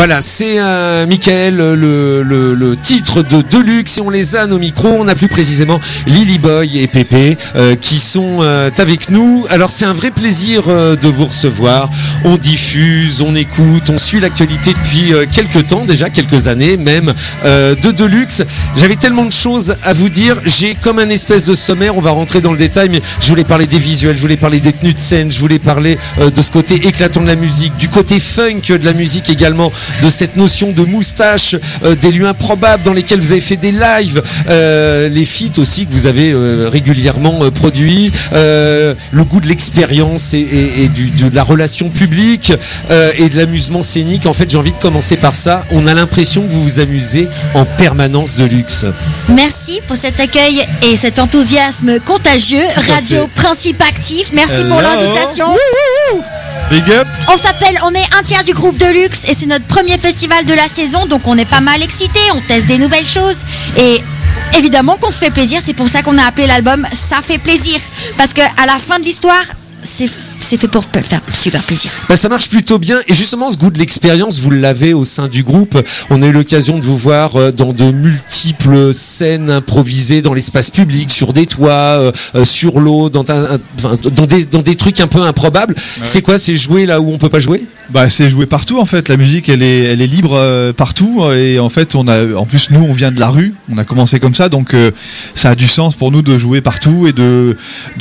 Voilà, c'est Michael, le titre de Deluxe, et on les a à nos micros. On a plus précisément Lily Boy et Pépé qui sont avec nous. Alors c'est un vrai plaisir de vous recevoir. On diffuse, on écoute, on suit l'actualité depuis quelques temps déjà, quelques années même, de Deluxe. J'avais tellement de choses à vous dire. J'ai comme un espèce de sommaire, on va rentrer dans le détail, mais je voulais parler des visuels, je voulais parler des tenues de scène, je voulais parler de ce côté éclatant de la musique, du côté funk de la musique également, de cette notion de moustache, des lieux improbables dans lesquels vous avez fait des lives, les feats aussi que vous avez régulièrement produits, le goût de l'expérience et de la relation publique et de l'amusement scénique. En fait, j'ai envie de commencer par ça. On a l'impression que vous vous amusez en permanence, Deluxe. Merci pour cet accueil et cet enthousiasme contagieux. Radio Principe Actif, merci pour l'invitation. Big up. On est un tiers du groupe Deluxe et c'est notre premier festival de la saison, donc on est pas mal excités, on teste des nouvelles choses et évidemment qu'on se fait plaisir. C'est pour ça qu'on a appelé l'album Ça fait plaisir, parce que à la fin de l'histoire, c'est fait pour faire super plaisir. Bah, ça marche plutôt bien, et justement ce goût de l'expérience, vous l'avez au sein du groupe. On a eu l'occasion de vous voir dans de multiples scènes improvisées dans l'espace public, sur des toits, sur l'eau, dans des trucs un peu improbables. Ouais. C'est quoi, c'est jouer là où on peut pas jouer? Bah, c'est jouer partout en fait. La musique elle est libre partout, et en fait en plus nous on vient de la rue, on a commencé comme ça, donc ça a du sens pour nous de jouer partout et de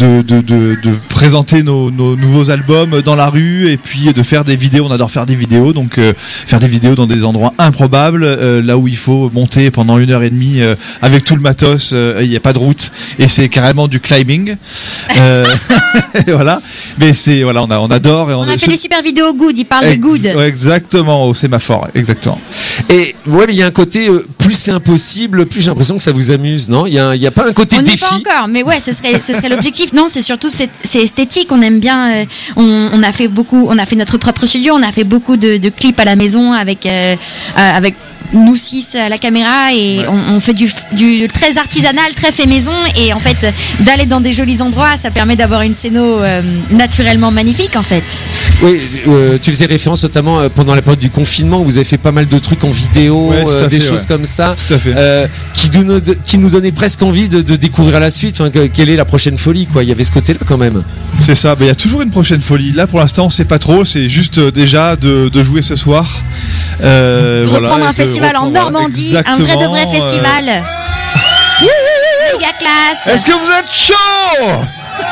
présenter nos nouveaux albums dans la rue, et puis de faire des vidéos. On adore faire des vidéos, donc faire des vidéos dans des endroits improbables, là où il faut monter pendant 1h30 avec tout le matos, il n'y a pas de route et c'est carrément du climbing. Voilà, mais c'est voilà, on adore, et on a fait des super vidéos good. Il parle de good. Exactement, au sémaphore, exactement. Et ouais, mais il y a un côté plus c'est impossible, plus j'ai l'impression que ça vous amuse, non? Il y a pas un côté défi. On n'est pas encore, mais ouais, ce serait l'objectif. Non, c'est surtout c'est esthétique. On aime bien. On a fait notre propre studio. On a fait beaucoup de clips à la maison avec nous 6 à la caméra, et ouais. on fait du très artisanal, très fait maison, et en fait d'aller dans des jolis endroits, ça permet d'avoir une scéno naturellement magnifique en fait. Oui, tu faisais référence notamment pendant la période du confinement où vous avez fait pas mal de trucs en vidéo, ouais, des choses comme ça, qui nous donnaient presque envie de découvrir la suite. Enfin, quelle est la prochaine folie, quoi? Il y avait ce côté-là quand même. C'est ça, il y a toujours une prochaine folie. Là pour l'instant on sait pas trop, c'est juste déjà de jouer ce soir. Reprendre un festival en Normandie, exactement, un vrai festival. Méga classe. Est-ce que vous êtes chaud?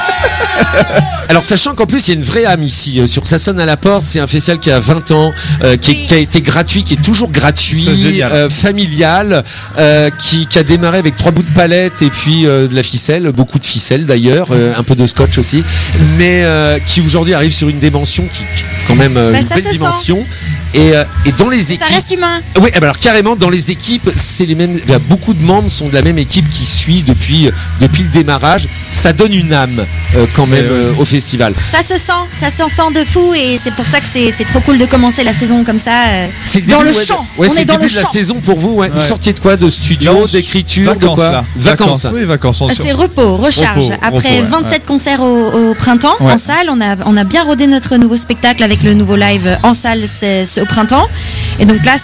Alors sachant qu'en plus il y a une vraie âme ici sur Ça sonne à la porte, c'est un festival qui a 20 ans, qui a été gratuit, qui est toujours gratuit, familial, qui a démarré avec 3 bouts de palette et puis de la ficelle, beaucoup de ficelle d'ailleurs, un peu de scotch aussi, mais qui aujourd'hui arrive sur une dimension qui quand même une belle dimension. Et dans les équipes, ça reste humain. Oui, alors carrément dans les équipes, c'est les mêmes. Beaucoup de membres sont de la même équipe qui suit depuis le démarrage. Ça donne une âme quand même au festival. Ça se sent de fou, et c'est pour ça que c'est trop cool de commencer la saison comme ça. C'est dans le champ. Ouais, c'est le début de la saison pour vous. Ouais. Vous sortiez de quoi? De studio, d'écriture, de quoi? Vacances. Oui, vacances. C'est repos, recharge. Après 27 concerts au printemps en salle, on a bien rodé notre nouveau spectacle avec le nouveau live en salle au printemps, et donc là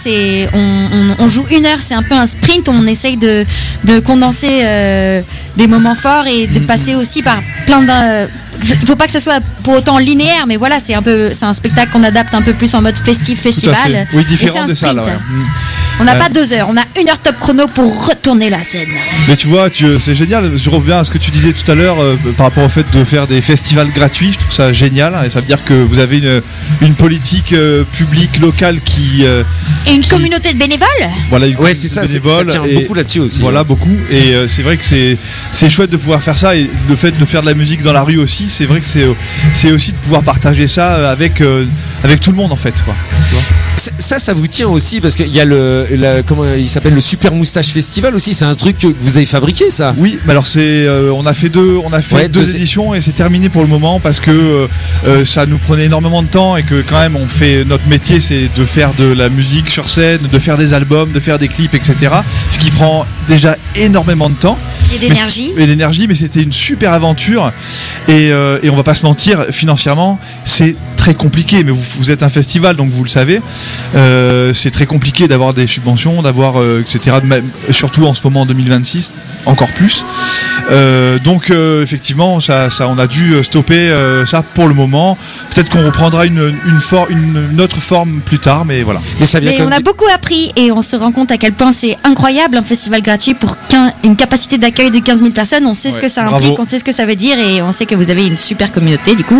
on joue 1 heure, c'est un peu un sprint, on essaye de condenser des moments forts et de passer aussi par plein de... Il faut pas que ça soit pour autant linéaire, mais voilà, c'est un spectacle qu'on adapte un peu plus en mode festival. Oui, différent de ça là. Ouais. On n'a pas 2 heures, on a 1 heure top chrono pour retourner la scène. Mais tu vois, c'est génial. Je reviens à ce que tu disais tout à l'heure par rapport au fait de faire des festivals gratuits. Je trouve ça génial, et ça veut dire que vous avez une politique publique locale et une communauté de bénévoles. Voilà, c'est ça. Ça tient beaucoup là-dessus aussi. Voilà, beaucoup. Et c'est vrai que c'est chouette de pouvoir faire ça, et le fait de faire de la musique dans la rue aussi, c'est vrai que c'est aussi de pouvoir partager ça avec tout le monde en fait, quoi. Tu vois, ça vous tient aussi, parce qu'il y a comment il s'appelle, le Super Moustache Festival aussi. C'est un truc que vous avez fabriqué, ça? Oui, alors on a fait deux éditions, et c'est terminé pour le moment parce que ça nous prenait énormément de temps, et que quand même notre métier c'est de faire de la musique sur scène, de faire des albums, de faire des clips, etc. Ce qui prend déjà énormément de temps. Et d'énergie, mais c'était une super aventure, et on va pas se mentir, financièrement c'est très compliqué, mais vous êtes un festival, donc vous le savez. C'est très compliqué d'avoir des subventions, d'avoir etc. Surtout en ce moment en 2026, encore plus. Donc effectivement, ça, on a dû stopper ça pour le moment. Peut-être qu'on reprendra une autre forme plus tard, mais voilà. Mais on a beaucoup appris et on se rend compte à quel point c'est incroyable un festival gratuit pour une capacité d'accueil de 15 000 personnes. On sait ce que ça implique, on sait ce que ça veut dire et on sait que vous avez une super communauté du coup.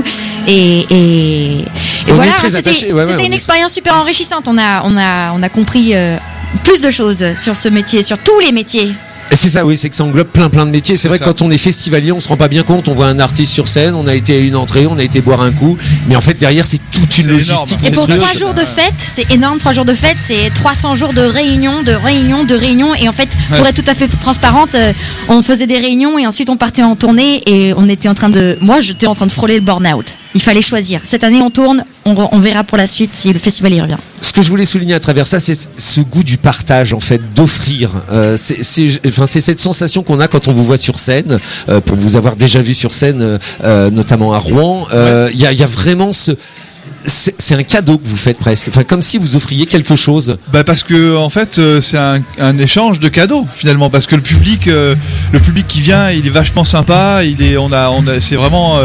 Et voilà, c'était une expérience super enrichissante. On a compris plus de choses sur ce métier, sur tous les métiers. Et c'est ça, oui, c'est que ça englobe plein de métiers. C'est vrai que quand on est festivalier, on se rend pas bien compte. On voit un artiste sur scène, on a été à une entrée, on a été boire un coup, mais en fait derrière c'est toute une logistique. Et pour 3 jours de fête, c'est énorme. 3 jours de fête, c'est 300 jours de réunions. Et en fait, pour être tout à fait transparente, on faisait des réunions et ensuite on partait en tournée et moi j'étais en train de frôler le burn-out. Il fallait choisir. Cette année on tourne, on verra pour la suite si le festival y revient. Ce que je voulais souligner à travers ça, c'est ce goût du partage, en fait, d'offrir. C'est cette sensation qu'on a quand on vous voit sur scène, pour vous avoir déjà vu sur scène, notamment à Rouen. Il y a vraiment c'est un cadeau que vous faites presque, enfin comme si vous offriez quelque chose. Parce que en fait c'est un échange de cadeaux finalement, parce que le public qui vient, il est vachement sympa, c'est vraiment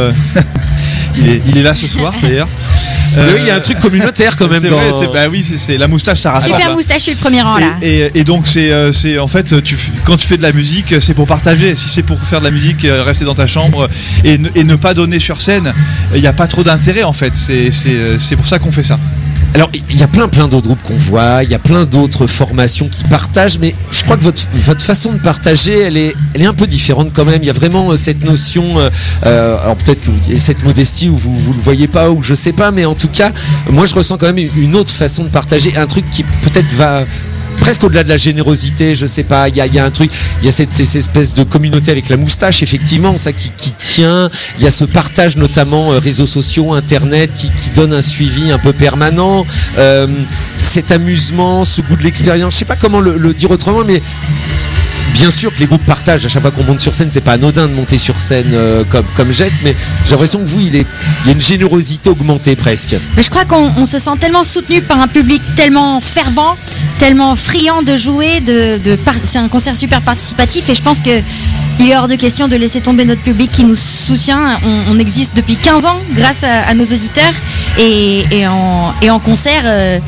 il est là ce soir d'ailleurs. Oui, il y a un truc communautaire quand même. C'est vrai, c'est la moustache, ça rassemble. Super moustache, je suis le premier rang là. Et donc c'est en fait quand tu fais de la musique, c'est pour partager. Si c'est pour faire de la musique, rester dans ta chambre et ne pas donner sur scène, il n'y a pas trop d'intérêt en fait. C'est pour ça qu'on fait ça. Alors, il y a plein d'autres groupes qu'on voit, il y a plein d'autres formations qui partagent, mais je crois que votre façon de partager, elle est un peu différente quand même. Il y a vraiment cette notion, alors peut-être que vous avez cette modestie où vous le voyez pas ou je sais pas, mais en tout cas, moi je ressens quand même une autre façon de partager, un truc qui peut-être va presque au-delà de la générosité, je sais pas, il y a un truc, il y a cette espèce de communauté avec la moustache, effectivement, ça qui tient, il y a ce partage notamment réseaux sociaux, internet, qui donne un suivi un peu permanent, cet amusement, ce goût de l'expérience, je sais pas comment le dire autrement, mais bien sûr que les groupes partagent à chaque fois qu'on monte sur scène, c'est pas anodin de monter sur scène comme geste, mais j'ai l'impression que vous, il y a une générosité augmentée presque. Mais je crois qu'on se sent tellement soutenu par un public tellement fervent, tellement friand de jouer, c'est un concert super participatif et je pense que il est hors de question de laisser tomber notre public qui nous soutient. On existe depuis 15 ans grâce à nos auditeurs et en concert,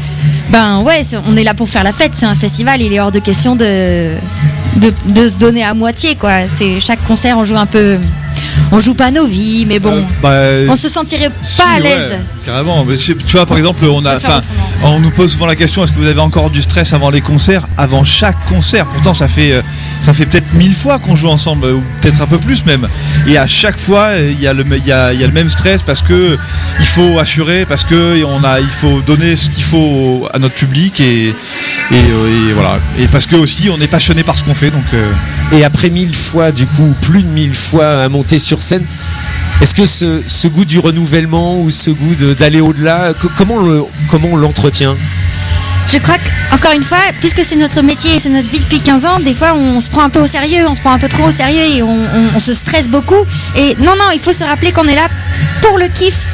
on est là pour faire la fête. C'est un festival, il est hors de question de se donner à moitié quoi. C'est chaque concert on joue pas nos vies, mais bon, on se sentirait pas à l'aise. Ouais, carrément. Mais tu vois, par exemple, on nous pose souvent la question, est-ce que vous avez encore du stress avant les concerts, avant chaque concert? Pourtant, ça fait peut-être 1000 fois qu'on joue ensemble, ou peut-être un peu plus même. Et à chaque fois, il y a le même stress parce que il faut assurer, parce que il faut donner ce qu'il faut à notre public et voilà. Et parce que aussi, on est passionné par ce qu'on fait, donc. Et après 1000 fois, du coup, plus de 1000 fois à monter sur scène, est-ce que ce goût du renouvellement ou ce goût d'aller au-delà, comment on l'entretient? Je crois qu'encore une fois, puisque c'est notre métier et c'est notre vie depuis 15 ans, des fois on se prend un peu au sérieux, on se prend un peu trop au sérieux et on se stresse beaucoup. Et non, il faut se rappeler qu'on est là pour le kiff.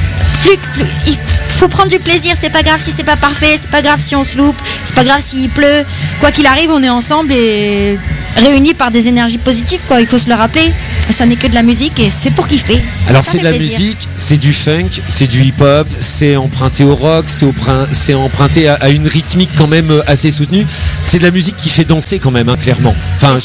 Il faut prendre du plaisir, c'est pas grave si c'est pas parfait, c'est pas grave si on se loupe, c'est pas grave s'il pleut. Quoi qu'il arrive, on est ensemble et réunis par des énergies positives, quoi. Il faut se le rappeler. Ça n'est que de la musique et c'est pour kiffer. Alors c'est de la musique, c'est du funk, c'est du hip-hop, c'est emprunté au rock, c'est emprunté à une rythmique quand même assez soutenue. C'est de la musique qui fait danser quand même, hein, clairement. Enfin,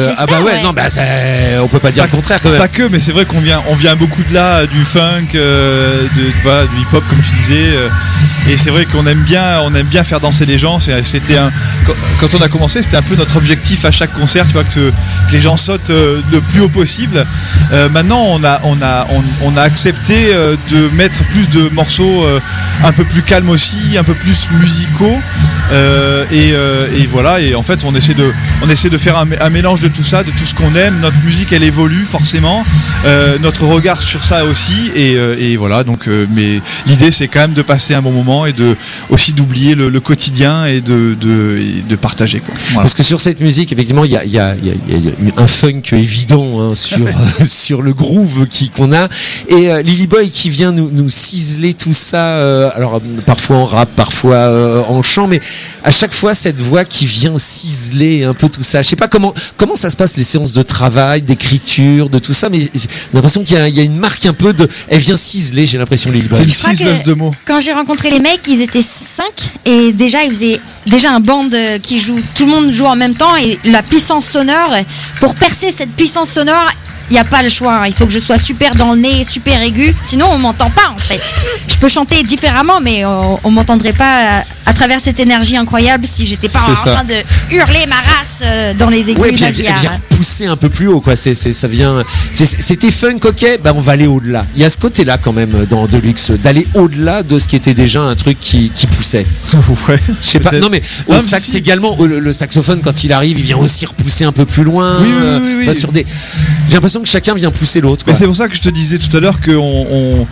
on peut pas dire le contraire quand même. Pas que, mais c'est vrai qu'on vient beaucoup de là, du funk, du hip-hop comme tu disais. Et c'est vrai qu'on aime bien faire danser les gens. Quand on a commencé, c'était un peu notre objectif à chaque concert, tu vois, que les gens sautent le plus haut possible. Maintenant, on a accepté de mettre plus de morceaux un peu plus calmes aussi, un peu plus musicaux, et voilà. Et en fait, on essaie de faire un mélange de tout ça, de tout ce qu'on aime. Notre musique, elle évolue forcément. Notre regard sur ça aussi. Et voilà. Donc, mais l'idée, c'est quand même de passer un bon moment et aussi d'oublier le quotidien et de partager, quoi. Voilà. Parce que sur cette musique, effectivement, il y a un funk évident sur le groove qu'on a. Et Lily Boy qui vient nous ciseler tout ça. Alors parfois en rap, parfois en chant, mais à chaque fois cette voix qui vient ciseler un peu tout ça. Je sais pas comment ça se passe les séances de travail, d'écriture, de tout ça, mais j'ai l'impression qu'il y a une marque un peu de. Elle vient ciseler. J'ai l'impression Lily Boy. C'est une ciseleuse de mots. Quand j'ai rencontré les mecs, ils étaient 5 et déjà ils faisaient un band qui joue. Tout le monde joue en même temps et la puissance sonore. Pour percer cette puissance sonore, il n'y a pas le choix. Il faut que je sois super dans le nez, super aigu. Sinon, on m'entend pas en fait. Je peux chanter différemment, mais on m'entendrait pas à travers cette énergie incroyable si j'étais pas en train de hurler ma race dans les aigus. Ouais, puis elle vient pousser un peu plus haut, quoi. Ça vient. C'était funk, ok. Ben on va aller au-delà. Il y a ce côté-là quand même dans Deluxe, d'aller au-delà de ce qui était déjà un truc qui poussait. Ouais. Je sais pas. Non mais au sax également, le saxophone quand il arrive, il vient aussi repousser un peu plus loin. Oui. Sur des. J'ai l'impression que chacun vient pousser l'autre. Mais c'est pour ça que je te disais tout à l'heure qu'on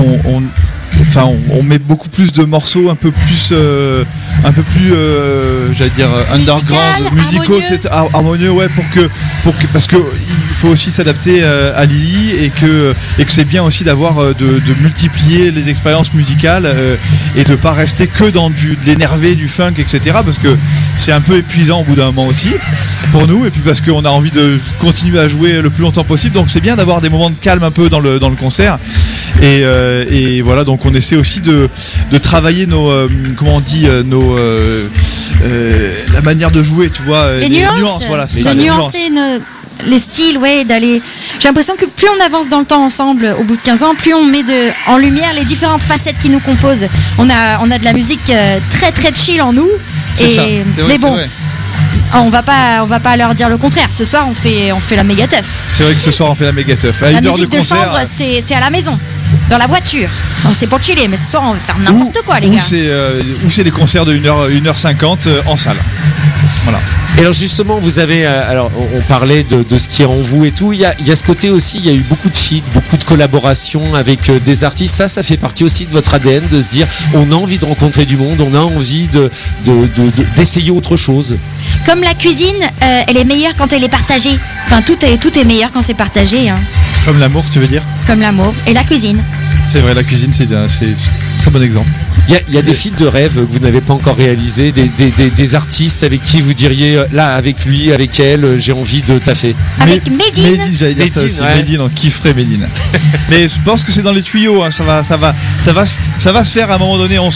met beaucoup plus de morceaux un peu plus j'allais dire underground, musicaux, etc., harmonieux, ouais, pour que parce que il faut aussi s'adapter à Lily et que c'est bien aussi d'avoir de multiplier les expériences musicales et de pas rester que dans de l'énervé, du funk, etc., parce que c'est un peu épuisant au bout d'un moment aussi pour nous, et puis parce qu'on a envie de continuer à jouer le plus longtemps possible, donc c'est bien d'avoir des moments de calme un peu dans le concert. Et voilà, donc on essaie aussi de travailler la manière de jouer, tu vois, les nuances, voilà, c'est ça, nuancer les styles, ouais, d'aller. J'ai l'impression que plus on avance dans le temps ensemble, au bout de 15 ans, plus on met en lumière les différentes facettes qui nous composent. On a de la musique très très chill en nous. C'est ça. C'est vrai, mais bon. On va pas leur dire le contraire. Ce soir, on fait la méga teuf. C'est vrai que ce soir, on fait la méga teuf. À la une heure musique de concert, chambre, c'est à la maison, dans la voiture. C'est pour chiller, mais ce soir, on va faire n'importe quoi, les gars. Ou c'est des concerts de 1h50 en salle. Voilà. Et alors justement, vous avez, alors on parlait de ce qui est en vous et tout. Il y a ce côté aussi. Il y a eu beaucoup de feats, beaucoup de collaborations avec des artistes. Ça fait partie aussi de votre ADN, de se dire, on a envie de rencontrer du monde, on a envie d'essayer autre chose. Comme la cuisine, elle est meilleure quand elle est partagée. Enfin, tout est meilleur quand c'est partagé. Hein. Comme l'amour, tu veux dire ? Comme l'amour et la cuisine. C'est vrai, la cuisine, c'est un très bon exemple. Il y a des feats de rêve que vous n'avez pas encore réalisés, des artistes avec qui vous diriez, là, avec lui, avec elle, j'ai envie de taffer. Avec Medine. Medine, j'allais dire ça aussi. Ouais. Medine, on kifferait Medine. Mais je pense que c'est dans les tuyaux, hein. Ça va se faire à un moment donné. On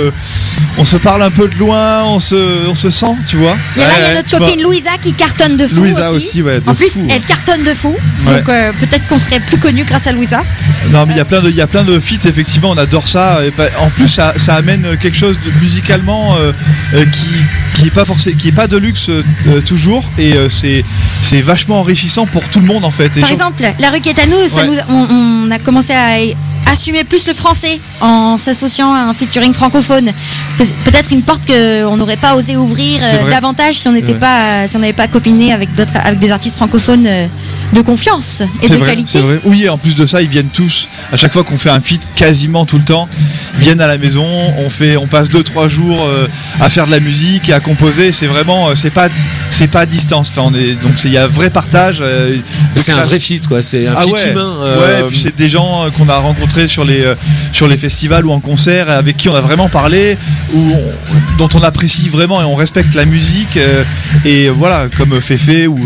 se parle un peu de loin, on se sent, tu vois. Et là, il y a notre copine Louisa qui cartonne de fou. Louisa aussi, ouais. En plus, elle cartonne de fou. Ouais. Donc peut-être qu'on serait plus connu grâce à Louisa. Non, mais il y a plein de feats, effectivement, on adore ça. Et en plus, ça amène quelque chose de musicalement qui est pas forcément, qui est pas de luxe toujours, et c'est vachement enrichissant pour tout le monde en fait. Par exemple, La Rue qui est à nous, on a commencé à assumer plus le français en s'associant à un featuring francophone. Peut-être une porte qu'on n'aurait pas osé ouvrir davantage si on n'était pas, si on n'avait pas copiné avec des artistes francophones de confiance et de qualité. C'est vrai. Oui, et en plus de ça, ils viennent tous. À chaque fois qu'on fait un feat, quasiment tout le temps, ils viennent à la maison. On passe 2-3 jours à faire de la musique et à composer. C'est vraiment, c'est pas à distance. Enfin, donc il y a un vrai partage. C'est un vrai feat, quoi. C'est un feat humain. Ouais. Et puis c'est des gens qu'on a rencontrés sur les festivals ou en concert, avec qui on a vraiment parlé, dont on apprécie vraiment et on respecte la musique. Et voilà, comme Féfé ou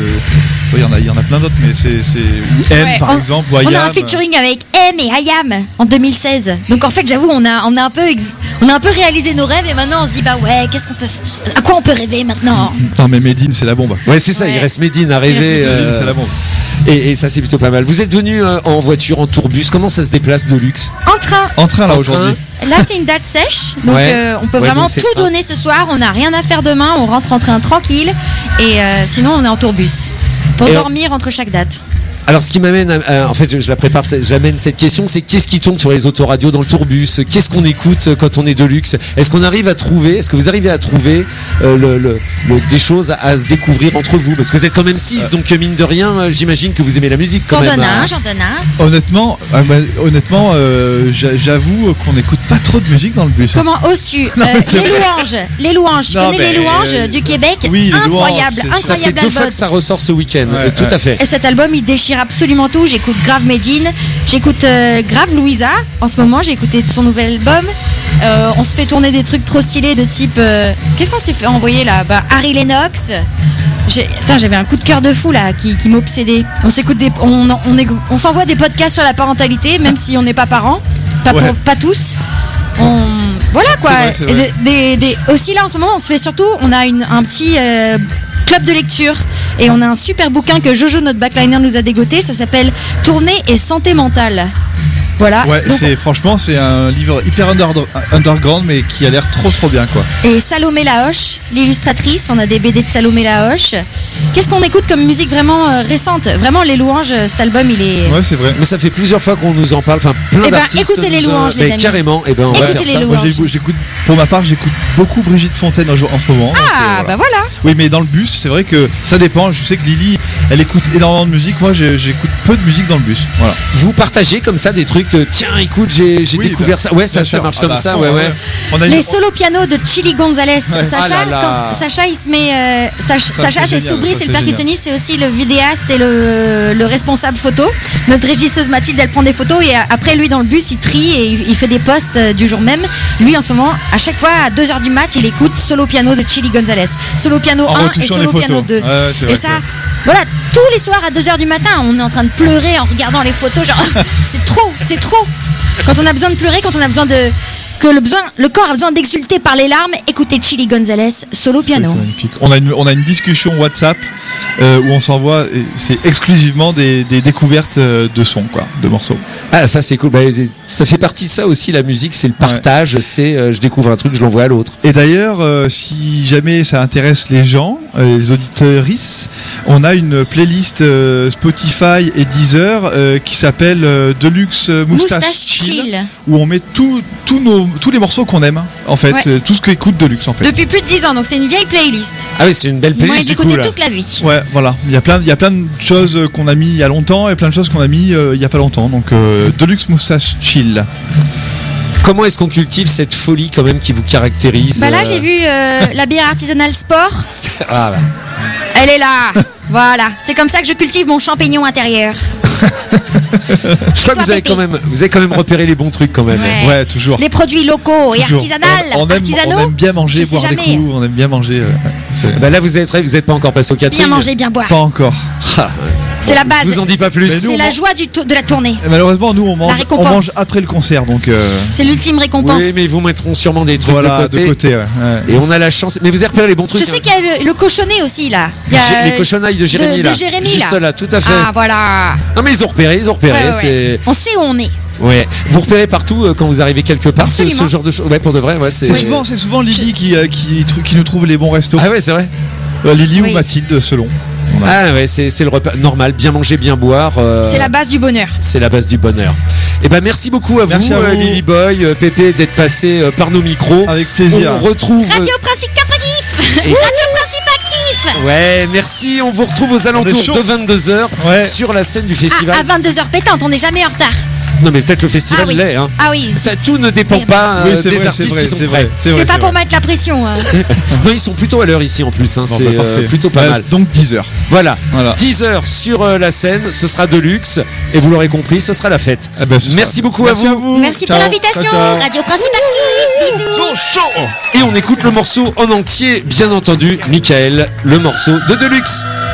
il y en a plein d'autres, mais c'est ou M par exemple, ou Ayam. On a un featuring avec M et Ayam en 2016. Donc en fait, j'avoue, on a un peu réalisé nos rêves, et maintenant on se dit à quoi on peut rêver maintenant. Non, mais Medine, c'est la bombe. Ouais, c'est ça. Il reste Medine à rêver. C'est la bombe. Et ça, c'est plutôt pas mal. Vous êtes venu en voiture, en tourbus. Comment ça se déplace de luxe ? En train là aujourd'hui. Là, c'est une date sèche, donc on peut vraiment tout donner ce soir. On n'a rien à faire demain, on rentre en train tranquille, et sinon on est en tourbus pour dormir entre chaque date. Alors ce qui m'amène, en fait, je la prépare, j'amène cette question, c'est qu'est-ce qui tourne sur les autoradios dans le tourbus? Qu'est-ce qu'on écoute quand on est Deluxe? Est-ce qu'on arrive à trouver, est-ce que vous arrivez à trouver des choses à se découvrir entre vous? Parce que vous êtes quand même 6, donc mine de rien, j'imagine que vous aimez la musique quand même. J'en donne un. Honnêtement, j'avoue qu'on n'écoute pas trop de musique dans le bus. Comment oses-tu? Les louanges. Tu connais les louanges du Québec? Oui, incroyable, ça fait 2 fois que ça ressort ce week-end. Tout à fait. Et cet album, il déchire absolument tout. J'écoute grave Medine, j'écoute grave Louisa. En ce moment, j'ai écouté son nouvel album. On se fait tourner des trucs trop stylés de type. Qu'est-ce qu'on s'est fait envoyer là? Harry Lennox. J'avais un coup de cœur de fou là qui m'obsédait. On s'écoute on s'envoie des podcasts sur la parentalité, même si on n'est pas parents, pas tous. Voilà quoi. C'est vrai. Aussi là en ce moment, on se fait surtout. On a un petit club de lecture et on a un super bouquin que Jojo, notre backliner, nous a dégoté. Ça s'appelle Tournée et santé mentale. Voilà. Ouais, franchement, c'est un livre hyper underground, mais qui a l'air trop bien, quoi. Et Salomé Lahoche, l'illustratrice, on a des BD de Salomé Lahoche. Qu'est-ce qu'on écoute comme musique vraiment récente? Vraiment, les louanges, cet album, il est. Ouais, c'est vrai. Mais ça fait plusieurs fois qu'on nous en parle, enfin plein d'artistes. Écoutez les louanges, les amis. Carrément, on va faire ça. Moi, pour ma part, j'écoute beaucoup Brigitte Fontaine en ce moment. Ah, donc, voilà. Oui, mais dans le bus, c'est vrai que ça dépend. Je sais que Lily, elle écoute énormément de musique. Moi, j'écoute peu de musique dans le bus. Voilà. Vous partagez comme ça des trucs. Tiens, écoute, j'ai découvert ça. Ouais, ça marche comme ça. Ouais. Les solo pianos de Chili Gonzalez. Sacha, il se met. Sacha, c'est Soubry, c'est le percussionniste, c'est aussi le vidéaste et le responsable photo. Notre régisseuse Mathilde, elle prend des photos et après, lui, dans le bus, il trie et il fait des posts du jour même. Lui, en ce moment, à chaque fois, à 2h du mat, il écoute solo piano de Chili Gonzalez. Solo piano 1 et solo piano 2. Et ça, voilà, tous les soirs à 2h du matin, on est en train de pleurer en regardant les photos. Genre, c'est trop. Quand on a besoin de pleurer, quand on a besoin le corps a besoin d'exulter par les larmes, écoutez Chili Gonzalez, solo piano. C'est magnifique. On a une discussion WhatsApp où on s'envoie, c'est exclusivement des découvertes de sons, quoi, de morceaux. Ah, ça c'est cool. Ça fait partie de ça aussi, la musique, c'est le partage, c'est je découvre un truc, je l'envoie à l'autre. Et d'ailleurs, si jamais ça intéresse les gens, les auditeuristes, on a une playlist Spotify et Deezer qui s'appelle Deluxe Moustache Chill, où on met tous les morceaux qu'on aime, en fait, tout ce qu'écoute Deluxe, en fait. Depuis plus de 10 ans, donc c'est une vieille playlist. Ah oui, c'est une belle playlist. Moi, j'ai écouté toute la vie. Ouais, voilà. Il y a plein de choses qu'on a mis il y a longtemps et plein de choses qu'on a mis il y a pas longtemps. Donc Deluxe Moustache Chill. Comment est-ce qu'on cultive cette folie quand même qui vous caractérise? Là, j'ai vu la bière artisanale Sport. Elle est là. Voilà, c'est comme ça que je cultive mon champignon intérieur. Je crois que vous avez quand même repéré les bons trucs quand même. Ouais, toujours. Les produits locaux et artisanaux. On aime bien manger, boire des coups. On aime bien manger. Là, vous êtes pas encore passé au catering. Bien manger, bien boire. Pas encore. C'est la base. Je vous en dis pas plus. C'est la joie de la tournée. Et malheureusement, nous, on mange après le concert, donc. C'est l'ultime récompense. Oui, mais ils vous mettront sûrement des trucs de côté. Ouais. Et on a la chance. Mais vous avez repéré les bons trucs. Je sais qu'il y a le cochonnet aussi là. Il y a les cochonailles de Jérémy là. Juste là, tout à fait. Ah voilà. Non mais ils ont repéré. Ouais. On sait où on est. Ouais. Vous repérez partout quand vous arrivez quelque part ce genre de choses. Ouais, pour de vrai. Ouais, c'est souvent Lily qui nous trouve les bons restos. Ah ouais, c'est vrai. Lily ou Mathilde selon. Ah ouais, c'est le repas normal, bien manger, bien boire. C'est la base du bonheur. C'est la base du bonheur. Et merci beaucoup à vous, Lily Boy, Pépé, d'être passé par nos micros. Avec plaisir. On retrouve Radio Principe Actif. Radio Principe Actif. Ouais, merci. On vous retrouve aux alentours de 22h sur la scène du festival. À 22h pétante, on n'est jamais en retard. Non mais peut-être le festival l'est. Hein. Ah oui. Ça, tout ne dépend pas des artistes qui sont prêts. C'était pas pour mettre la pression. Non, ils sont plutôt à l'heure ici en plus. C'est plutôt pas mal. Donc 10h. Voilà. 10h sur la scène. Ce sera Deluxe. Et vous l'aurez compris, ce sera la fête. Merci beaucoup à vous. Merci pour l'invitation. Radio Principe Actif. Bisous. Et on écoute le morceau en entier, bien entendu. Michael, le morceau de Deluxe.